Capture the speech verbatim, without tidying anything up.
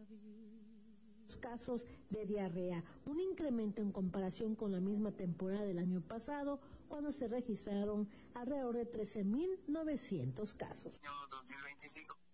casos de diarrea, un incremento en comparación con la misma temporada del año pasado, cuando se registraron alrededor de trece mil novecientos casos. dos mil veinticinco